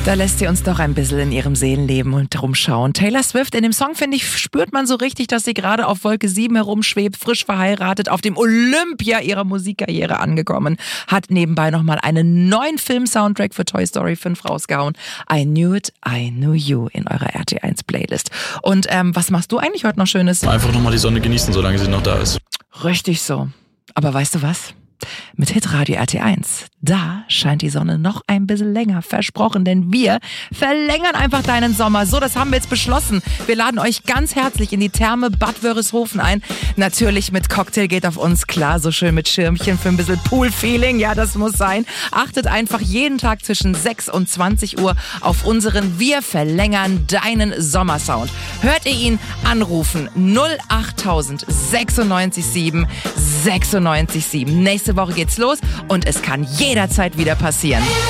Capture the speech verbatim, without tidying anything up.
Da lässt sie uns doch ein bisschen in ihrem Seelenleben und rumschauen. Taylor Swift, in dem Song, finde ich, spürt man so richtig, dass sie gerade auf Wolke sieben herumschwebt, frisch verheiratet, auf dem Olympia ihrer Musikkarriere angekommen, hat nebenbei nochmal einen neuen Film-Soundtrack für Toy Story fünf rausgehauen. I Knew It, I Knew You in eurer R T eins Playlist. Und ähm, was machst du eigentlich heute noch Schönes? Einfach nochmal die Sonne genießen, solange sie noch da ist. Richtig so. Aber weißt du was? Mit Hitradio R T eins, da scheint die Sonne noch ein bisschen länger, versprochen, denn wir verlängern einfach deinen Sommer. So, das haben wir jetzt beschlossen. Wir laden euch ganz herzlich in die Therme Bad Wörishofen ein. Natürlich mit Cocktail geht auf uns klar, so schön mit Schirmchen für ein bisschen Pool-Feeling. Ja, das muss sein. Achtet einfach jeden Tag zwischen sechs und zwanzig Uhr auf unseren Wir verlängern deinen Sommersound. Hört ihr ihn? Anrufen null acht null null sechs sieben sechs sieben. Nächste Woche geht's los und es kann jederzeit wieder passieren.